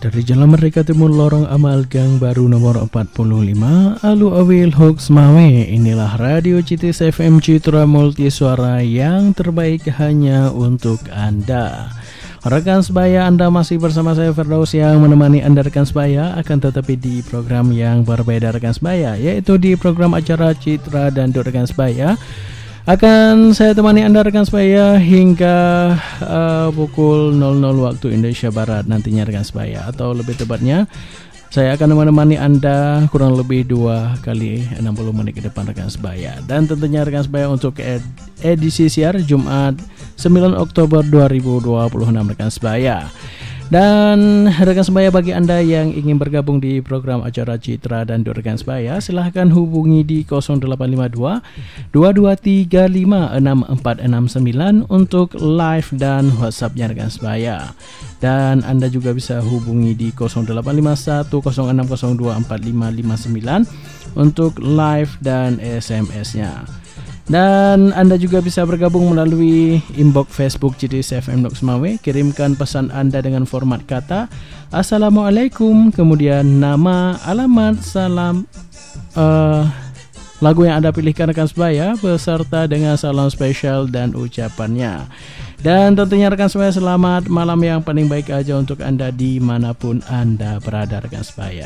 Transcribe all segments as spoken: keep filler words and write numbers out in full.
Dari Jalan Merdeka Timur Lorong Amal Gang Baru nomor empat puluh lima Alu Awil Hoax Mawe. Inilah Radio Citis F M Citra Multi Suara yang terbaik hanya untuk Anda. Rekan sebaya, Anda masih bersama saya Firdaus yang menemani Anda rekan sebaya, akan tetapi di program yang berbeda rekan sebaya, yaitu di program acara Citra dan Dut rekan sebaya. Akan saya temani Anda rekan sebaya hingga uh, pukul nol nol waktu Indonesia Barat nantinya rekan sebaya, atau lebih tepatnya saya akan menemani Anda kurang lebih dua kali enam puluh menit ke depan rekan sebaya. Dan tentunya rekan sebaya untuk ed- edisi siar Jumat sembilan Oktober dua ribu dua puluh enam rekan sebaya. Dan rekan sebaya, bagi Anda yang ingin bergabung di program acara Citra dan Dut rekan sebaya, silahkan hubungi di nol delapan lima dua dua dua tiga lima enam empat enam sembilan untuk live dan WhatsApp-nya rekan sebaya. Dan Anda juga bisa hubungi di nol delapan lima satu nol enam nol dua empat lima lima sembilan untuk live dan S M S-nya. Dan Anda juga bisa bergabung melalui inbox Facebook Citis F M Noksmawe. Kirimkan pesan Anda dengan format kata Assalamualaikum, kemudian nama, alamat, salam, uh, lagu yang Anda pilihkan rekan sebaya, beserta dengan salam spesial dan ucapannya. Dan tentunya rekan sebaya, selamat malam yang paling baik aja untuk Anda dimanapun Anda berada rekan sebaya.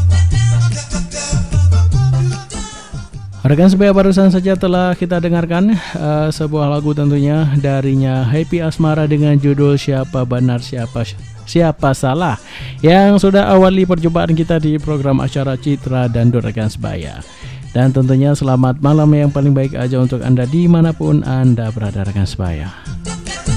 Rekan sebaya, barusan saja telah kita dengarkan uh, sebuah lagu tentunya darinya Happy Asmara dengan judul Siapa Benar Siapa Siapa Salah, yang sudah awali perjumpaan kita di program acara Citra dan Dut rekan sebaya. Dan tentunya selamat malam yang paling baik aja untuk Anda dimanapun Anda berada rekan sebaya.